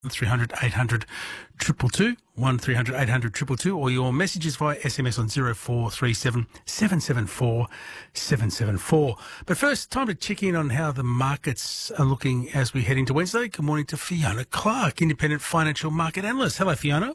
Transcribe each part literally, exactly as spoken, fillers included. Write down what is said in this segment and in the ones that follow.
three hundred eight hundred two two two, one three hundred eight hundred two two two, or your messages via S M S on zero four three seven seven seven four seven seven four. But first, time to check in on how the markets are looking as we head into Wednesday. Good morning to Fiona Clark, independent financial market analyst. Hello, Fiona.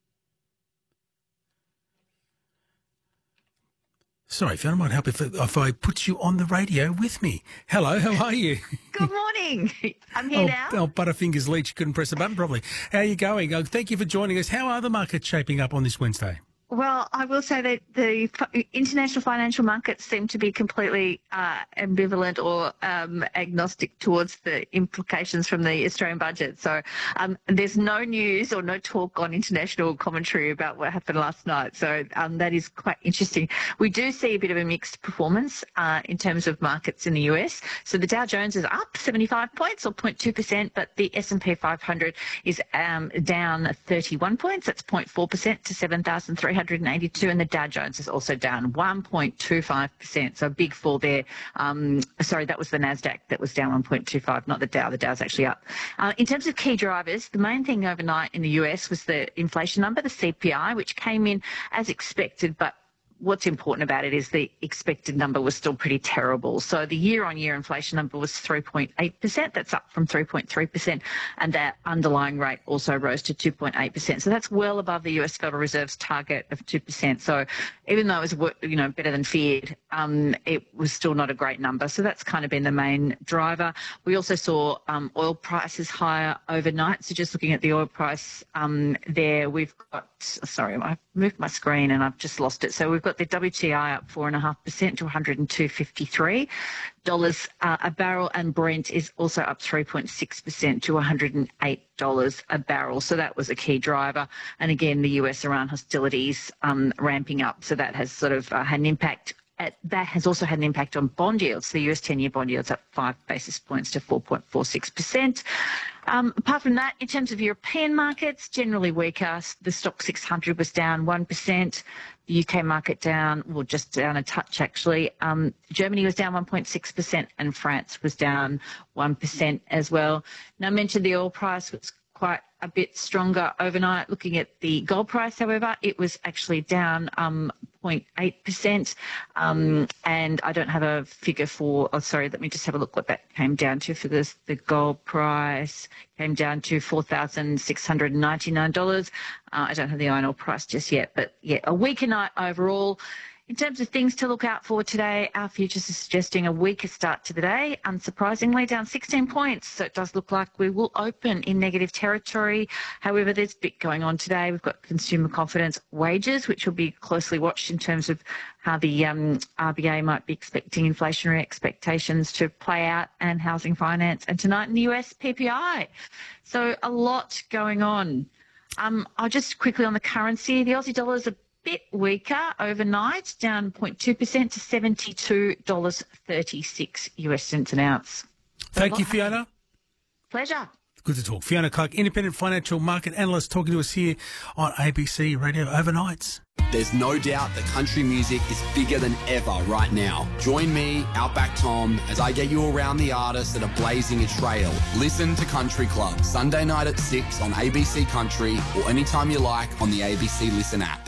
Sorry, Fiona, might help if, if I put you on the radio with me. Hello, how are you? Good morning. I'm here oh, now. Oh, Butterfingers Leach couldn't press the button properly. How are you going? Oh, thank you for joining us. How are the markets shaping up on this Wednesday? Well, I will say that the international financial markets seem to be completely uh, ambivalent or um, agnostic towards the implications from the Australian budget. So um, there's no news or no talk on international commentary about what happened last night. So um, that is quite interesting. We do see a bit of a mixed performance uh, in terms of markets in the U S. So the Dow Jones is up seventy-five points or zero point two percent, but the S and P five hundred is um, down thirty-one points. That's zero point four percent to seven thousand three hundred eighty-two, and the Dow Jones is also down one point two five percent. So a big fall there. Um, sorry, that was the NASDAQ that was down one point two five, not the Dow. The Dow's actually up. Uh, in terms of key drivers, the main thing overnight in the U S was the inflation number, the C P I, which came in as expected, but what's important about it is the expected number was still pretty terrible. So the year-on-year inflation number was three point eight percent. That's up from three point three percent. And that underlying rate also rose to two point eight percent. So that's well above the U S Federal Reserve's target of two percent. So even though it was, you know, better than feared, um, it was still not a great number. So that's kind of been the main driver. We also saw um, oil prices higher overnight. So just looking at the oil price um, there, we've got, sorry, I've moved my screen and I've just lost it. So we've got the W T I up four point five percent to one hundred two fifty-three dollars uh, a barrel, and Brent is also up three point six percent to one hundred eight dollars a barrel. So that was a key driver. And again, the U S Iran hostilities um, ramping up. So that has sort of uh, had an impact. At, that has also had an impact on bond yields. The U S ten-year bond yields up five basis points to four point four six percent. Um, apart from that, in terms of European markets, generally weaker. The Stock six hundred was down one percent. The U K market down, well, just down a touch actually. Um, Germany was down one point six percent and France was down one percent as well. Now, I mentioned the oil price was quite a bit stronger overnight. Looking at the gold price, however, it was actually down um, zero point eight percent. Um, and I don't have a figure for, oh, sorry, let me just have a look what that came down to for this. The gold price came down to four thousand six hundred ninety-nine dollars. Uh, I don't have the iron ore price just yet, but yeah, a weaker night overall. In terms of things to look out for today, our futures are suggesting a weaker start to the day, unsurprisingly down sixteen points. So it does look like we will open in negative territory. However, there's a bit going on today. We've got consumer confidence wages, which will be closely watched in terms of how the um, R B A might be expecting inflationary expectations to play out, and housing finance. And tonight in the U S, P P I. So a lot going on. Um, I'll just quickly on the currency. The Aussie dollar is a bit weaker overnight, down zero point two percent to seventy-two dollars thirty-six U S cents an ounce. Thank you, Fiona. Pleasure. Good to talk. Fiona Clark, independent financial market analyst, talking to us here on A B C Radio Overnights. There's no doubt that country music is bigger than ever right now. Join me, Outback Tom, as I get you around the artists that are blazing a trail. Listen to Country Club, Sunday night at six on A B C Country, or anytime you like on the A B C Listen app.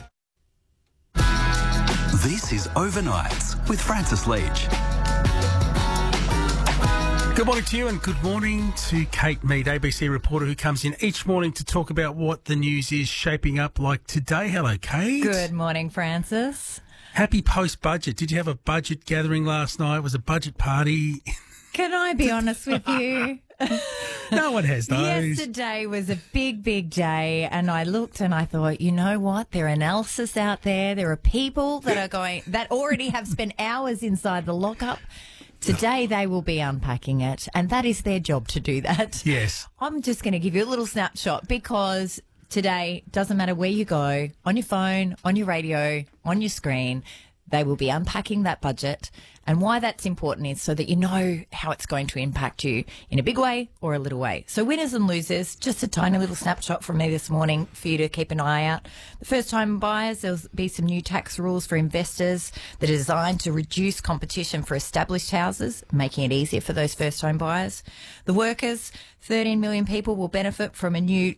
This is Overnights with Francis Leach. Good morning to you, and good morning to Kate Mead, A B C reporter who comes in each morning to talk about what the news is shaping up like today. Hello, Kate. Good morning, Francis. Happy post-budget. Did you have a budget gathering last night? Was a budget party? Can I be honest with you? No one has those. Yesterday was a big, big day, and I looked and I thought, you know what? There are analysis out there. There are people that are going, that already have spent hours inside the lockup. Today they will be unpacking it, and that is their job to do that. Yes. I'm just going to give you a little snapshot, because today, doesn't matter where you go, on your phone, on your radio, on your screen, They will be unpacking that budget, and why that's important is so that you know how it's going to impact you in a big way or a little way. So winners and losers, just a tiny little snapshot from me this morning for you to keep an eye out. The first-time buyers, there'll be some new tax rules for investors that are designed to reduce competition for established houses, making it easier for those first-time buyers. The workers, thirteen million people will benefit from a new